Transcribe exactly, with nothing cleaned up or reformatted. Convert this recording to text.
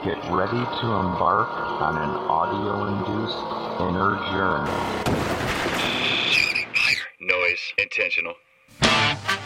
Get ready to embark on an audio-induced inner journey. Noise intentional.